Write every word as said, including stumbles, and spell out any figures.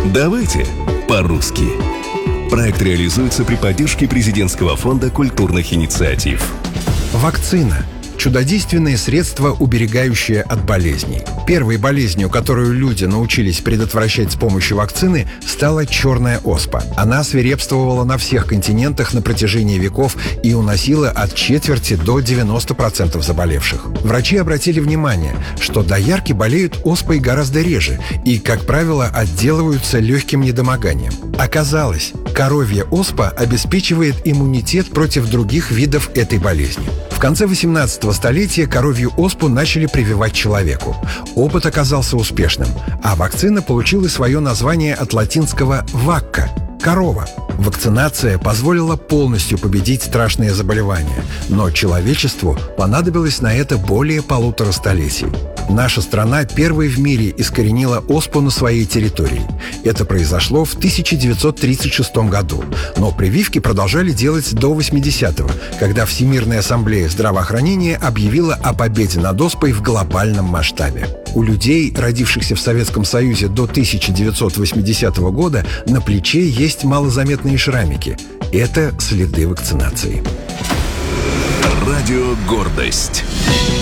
Давайте по-русски. Проект реализуется при поддержке Президентского фонда культурных инициатив. Вакцина – чудодейственное средство, уберегающее от болезней. Первой болезнью, которую люди научились предотвращать с помощью вакцины, стала черная оспа. Она свирепствовала на всех континентах на протяжении веков и уносила от четверти до девяноста процентов заболевших. Врачи обратили внимание, что доярки болеют оспой гораздо реже и, как правило, отделываются легким недомоганием. Оказалось, коровья оспа обеспечивает иммунитет против других видов этой болезни. В конце восемнадцатого столетия коровью оспу начали прививать человеку. Опыт оказался успешным, а вакцина получила свое название от латинского «вакка» – «корова». Вакцинация позволила полностью победить страшные заболевания, но человечеству понадобилось на это более полутора столетий. Наша страна первой в мире искоренила оспу на своей территории. Это произошло в тысяча девятьсот тридцать шестом году, но прививки продолжали делать до восьмидесятого, когда Всемирная ассамблея здравоохранения объявила о победе над оспой в глобальном масштабе. У людей, родившихся в Советском Союзе до тысяча девятьсот восьмидесятого года, на плече есть малозаметные шрамики. Это следы вакцинации. Радио «Гордость».